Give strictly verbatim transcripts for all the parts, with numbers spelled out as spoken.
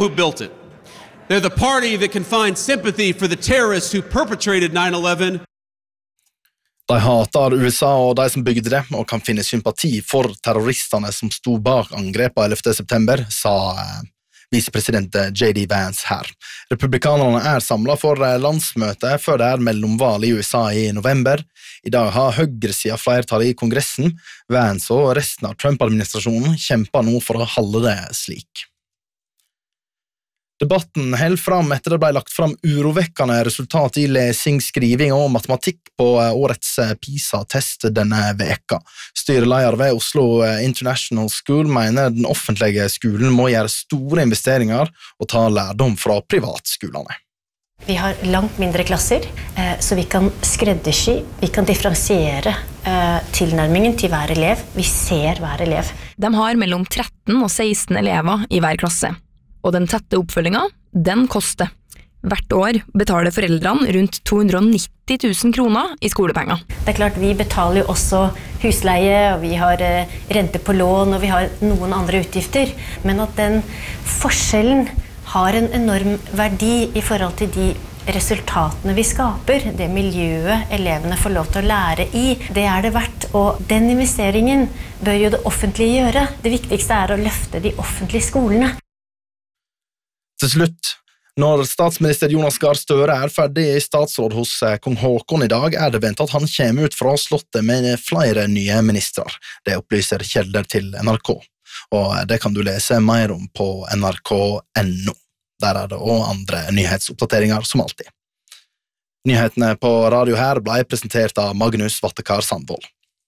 who built it. They're the party that can find sympathy for the terrorists who perpetrated nine eleven. De hater U S A og de som bygde det, og kan finne sympati for terroristene som sto bak angrepet ellevte september, sa eh, vicepresident J D Vance her. Republikanerne er samlet for landsmøte før det er mellomvalg i U S A i november. I dag har høyresiden flertall i kongressen. Vance og resten av Trump-administrasjonen kjemper nå for å holde det slik. Debatten held fram etter det ble lagt fram urovekkende resultat i lesing, skriving og matematikk på årets PISA-test denne veka. Styreleder ved Oslo International School mener den offentlige skolen må gjøre store investeringer og ta lærdom fra privatskolene. Vi har langt mindre klasser, så vi kan skreddersy, vi kan differensiere tilnærmingen til hver elev. Vi ser hver elev. De har mellom tretten og seksten elever i hver klasse. Og den tette oppfølgingen, den koster. Hvert år betaler foreldrene rundt to hundre og nitti tusen kroner i skolepenger. Det er klart, vi betaler jo også husleie, og vi har rente på lån, og vi har noen andre utgifter. Men at den forskjellen har en enorm verdi i forhold til de resultatene vi skaper, det miljøet elevene får lov til å lære i, det er det verdt. Og den investeringen bør jo det offentlige gjøre. Det viktigste er å løfte de offentlige skolene. Til slutt, når statsminister Jonas Gahr Støre er ferdig i statsråd hos kong Håkon i dag, er det ventet at han kommer ut fra slottet med flere nye ministrar. Det opplyser kilder til N R K, og det kan du lese mer om på N R K punktum N O. Der er det også andre nyhetsoppdateringer som alltid. Nyhetene på radio her ble presentert av Magnus Vattekar Sandvold.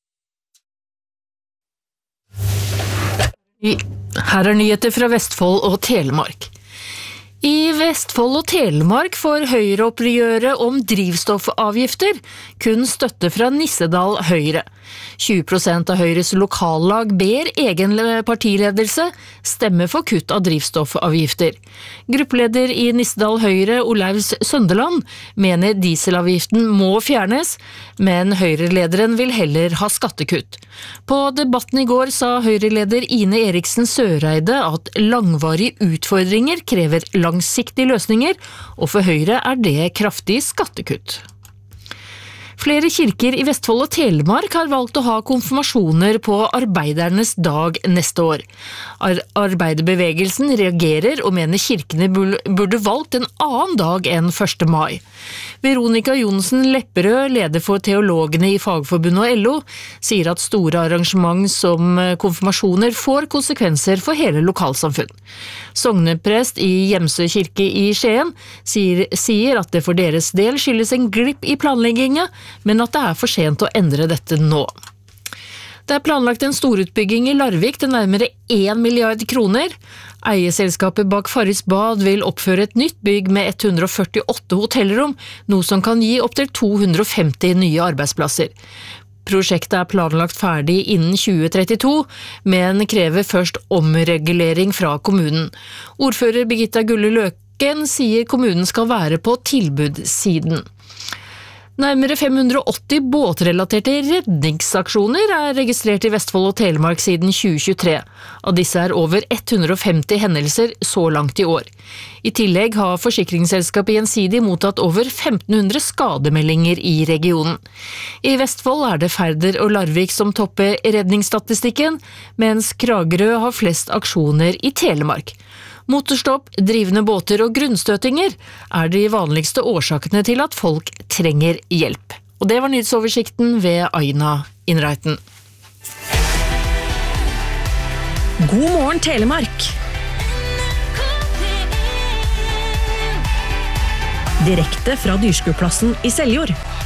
Her er nyheter fra Vestfold og Telemark. I Vestfold og Telemark får Høyre-opprøret om drivstoffavgifter kun støtte fra Nissedal Høyre. tjue prosent av Høyres lokallag ber egen partiledelse stemme for kutt av drivstoffavgifter. Gruppeleder i Nissedal Høyre, Olaus Sønderland, mener dieselavgiften må fjernes, men Høyre-lederen vil heller ha skattekutt. På debatten i går sa Høyre-leder Ine Eriksen Søreide at langvarige utfordringer krever langsiktige løsninger, og for Høyre er det kraftig skattekutt. Flere kirker i Vestfold og Telemark har valgt å ha konfirmasjoner på arbeidernes dag neste år. Ar- Arbeiderbevegelsen reagerer og mener kirkene burde valgt en annen dag enn første mai. Veronica Jonsen Lepperød, leder for teologene i Fagforbundet og L O, sier at store arrangement som konfirmasjoner får konsekvenser for hele lokalsamfunn. Sogneprest i Gjemsø kirke i Skien sier, sier at det for deres del skyldes en glipp i planleggingen, men at det er for sent å endre dette nå. Det er planlagt en storutbygging i Larvik til nærmere en milliard kroner. Eierselskapet bak Farris Bad vil oppføre et nytt bygg med ett hundre og førtiåtte hotellrom, noe som kan gi opp til to hundre og femti nye arbeidsplasser. Prosjektet er planlagt ferdig innen tjue trettito, men krever først omregulering fra kommunen. Ordfører Birgitta Gulle Løken sier kommunen skal være på tilbudssiden. Nærmere fem hundre og åtti båtrelaterte redningsaksjoner er registrert i Vestfold og Telemark siden tjue tjuetre. Av disse er over ett hundre og femti hendelser så langt i år. I tillegg har forsikringsselskapet Gjensidig mottatt over femten hundre skademeldinger i regionen. I Vestfold er det Færder og Larvik som topper redningsstatistikken, mens Kragerø har flest aksjoner i Telemark. Motorstopp, drivende båter og grunnstøtinger er de vanligste årsakene til at folk trenger hjelp. Og det var nyhetsoversikten ved Aina Innreiten. God morgen Telemark! Direkte fra Dyrskuplassen i Seljord.